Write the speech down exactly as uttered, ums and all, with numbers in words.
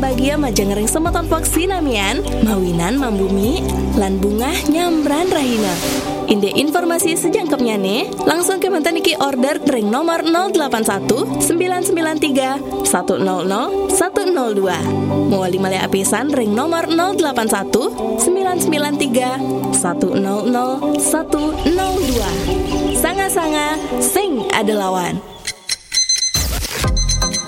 bahagia majangering semeton foksi namian mawinan mambumi lan bungah nyambran rahina. Inde informasi sejangkepnya nih, langsung ke mantan iki order ring nomor nol delapan satu sembilan sembilan tiga satu nol nol satu nol dua. Mewali malih apisan ring nomor nol delapan satu sembilan sembilan tiga satu nol nol satu nol dua. Sanga-sanga sing ada lawan.